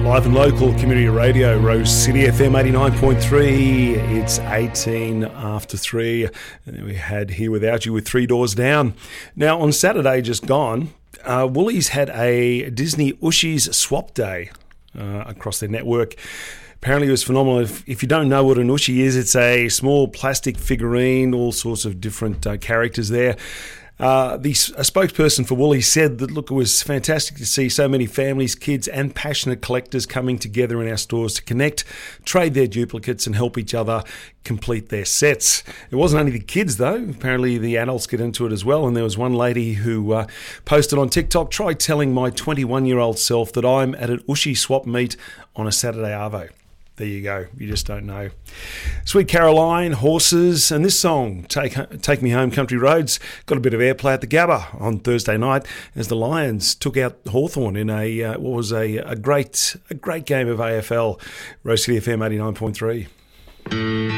Live and local community radio, Rose City FM 89.3. It's 18 after 3. And we had Here Without You with Three Doors Down. Now, on Saturday just gone, Woolies had a Disney Ushies swap day across their network. Apparently it was phenomenal. If you don't know what an Ushi is, it's a small plastic figurine, all sorts of different characters there. A spokesperson for Woolies said that, look, it was fantastic to see so many families, kids and passionate collectors coming together in our stores to connect, trade their duplicates and help each other complete their sets. It wasn't only the kids, though. Apparently the adults get into it as well. And there was one lady who posted on TikTok, "Try telling my 21-year-old self that I'm at an Ushi swap meet on a Saturday arvo." There you go. You just don't know. Sweet Caroline, Horses, and this song, Take Me Home Country Roads, got a bit of airplay at the Gabba on Thursday night as the Lions took out Hawthorn in a great game of AFL. Rose City FM 89.3.